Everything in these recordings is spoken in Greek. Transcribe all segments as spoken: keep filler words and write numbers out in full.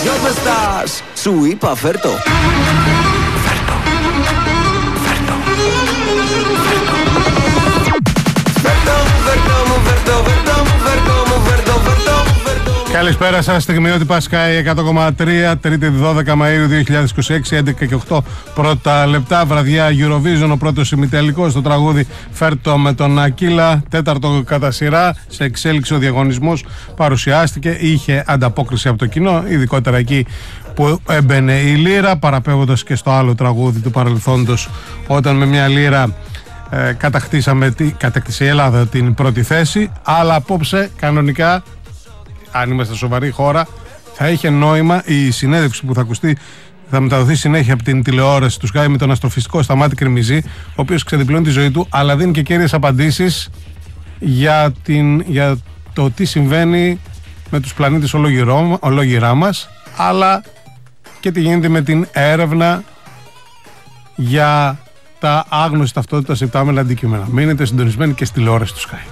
¿Dónde estás? Σου είπα φέρτο. Φέρτο. Φέρτο. Καλησπέρα σας, στιγμιότυπα Sky εκατό κόμμα τρία, Τρίτη δώδεκα Μαΐου δύο χιλιάδες είκοσι έξι, έντεκα και οκτώ πρώτα λεπτά, βραδιά Eurovision, ο πρώτος ημιτελικός στο τραγούδι Φέρτο με τον Ακύλα, τέταρτο κατά σειρά, σε εξέλιξη ο διαγωνισμός, παρουσιάστηκε, είχε ανταπόκριση από το κοινό, ειδικότερα εκεί που έμπαινε η λύρα, παραπέμποντας και στο άλλο τραγούδι του παρελθόντος, όταν με μια λύρα ε, κατακτήσαμε, κατακτήσε η Ελλάδα την πρώτη θέση, αλλά απόψε κανονικά, αν είμαστε σοβαρή χώρα, θα είχε νόημα η συνέντευξη που θα ακουστεί, θα μεταδοθεί συνέχεια από την τηλεόραση του Sky με τον αστροφυσικό Σταμάτη Κρεμιζή, ο οποίος ξεδιπλώνει τη ζωή του, αλλά δίνει και κέρδιες απαντήσεις για, την, για το τι συμβαίνει με τους πλανήτες ολόγυρά μας, αλλά και τι γίνεται με την έρευνα για τα άγνωστη ταυτότητας υπτάμενα αντικείμενα. Μείνετε συντονισμένοι και στη τηλεόραση του Sky.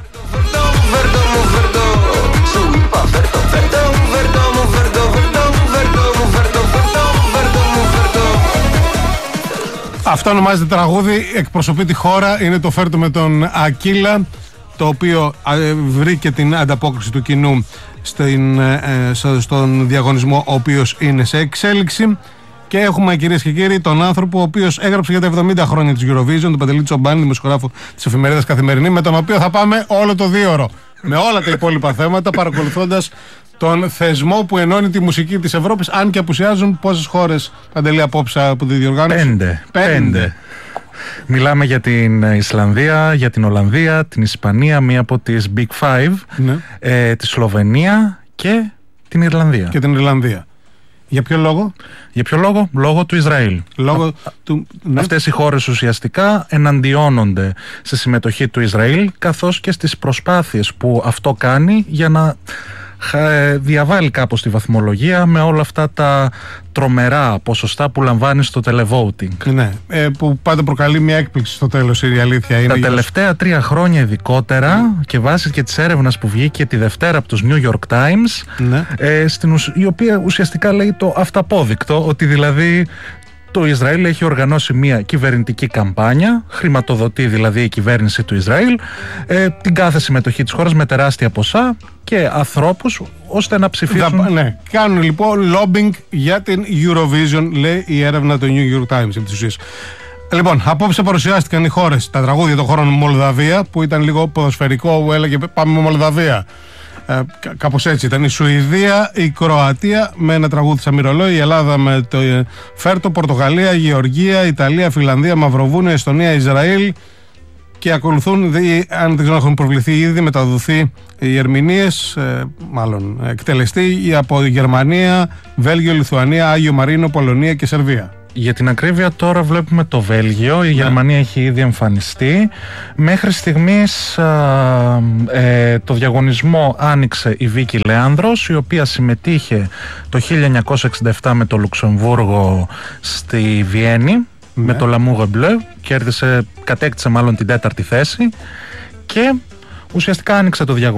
Αυτό ονομάζεται τραγούδι, εκπροσωπεί τη χώρα, είναι το Φέρτο με τον Ακύλα, το οποίο βρήκε την ανταπόκριση του κοινού στην, στον διαγωνισμό, ο οποίος είναι σε εξέλιξη. Και έχουμε, κυρίες και κύριοι, τον άνθρωπο ο οποίος έγραψε για τα εβδομήντα χρόνια της Eurovision, τον Παντελή Τσομπάνη, δημοσιογράφο της εφημερίδας Καθημερινή, με τον οποίο θα πάμε όλο το δίωρο με όλα τα υπόλοιπα θέματα, παρακολουθώντας τον θεσμό που ενώνει τη μουσική της Ευρώπης, αν και απουσιάζουν πόσες χώρες, Παντελή, απόψε από τη διοργάνωση? Πέντε. Πέντε. Πέντε. Μιλάμε για την Ισλανδία, για την Ολλανδία, την Ισπανία, μία από τις Big Five, ναι. ε, τη Σλοβενία και την Ιρλανδία. Και την Ιρλανδία. Για ποιο λόγο? Για ποιο λόγο? Λόγω του Ισραήλ. Λόγω Α, του... ναι. Αυτές οι χώρες ουσιαστικά εναντιώνονται στη συμμετοχή του Ισραήλ, καθώς και στις προσπάθειες που αυτό κάνει για να διαβάλει κάπως τη βαθμολογία με όλα αυτά τα τρομερά ποσοστά που λαμβάνει στο televoting. Ναι, ε, που πάντα προκαλεί μια έκπληξη στο τέλος, η αλήθεια είναι. Τα τελευταία για... τρία χρόνια ειδικότερα, mm. και βάσει και της έρευνας που βγήκε τη Δευτέρα από τους New York Times, ναι. ε, στην ουσ... η οποία ουσιαστικά λέει το αυταπόδεικτο, ότι δηλαδή το Ισραήλ έχει οργανώσει μια κυβερνητική καμπάνια, χρηματοδοτεί δηλαδή η κυβέρνηση του Ισραήλ ε, την κάθε συμμετοχή της χώρας με τεράστια ποσά και ανθρώπους, ώστε να ψηφίσουν. Δα, ναι, κάνουν λοιπόν lobbying για την Eurovision, λέει η έρευνα του New York Times. Λοιπόν, απόψε παρουσιάστηκαν οι χώρες, τα τραγούδια των χώρων Μολδαβία, που ήταν λίγο ποδοσφαιρικό, που έλεγε πάμε με Μολδαβία. Ε, κάπως έτσι ήταν. Η Σουηδία, η Κροατία με ένα τραγούδι σαν μυρολόι, η Ελλάδα με το Φέρτο, Πορτογαλία, Γεωργία, Ιταλία, Φιλανδία, Μαυροβούνιο, Εστονία, Ισραήλ, και ακολουθούν, δι, αν δεν ξέρω, έχουν προβληθεί ήδη, μεταδοθεί οι ερμηνείες, ε, μάλλον εκτελεστεί από Γερμανία, Βέλγιο, Λιθουανία, Άγιο Μαρίνο, Πολωνία και Σερβία. Για την ακρίβεια τώρα βλέπουμε το Βέλγιο, η ναι. Γερμανία έχει ήδη εμφανιστεί. Μέχρι στιγμής α, ε, το διαγωνισμό άνοιξε η Βίκη Λέανδρος, η οποία συμμετείχε το χίλια εννιακόσια εξήντα επτά με το Λουξεμβούργο στη Βιέννη, ναι. με το L'amour bleu, κέρδισε, κατέκτησε μάλλον την τέταρτη θέση και ουσιαστικά άνοιξε το διαγωνισμό.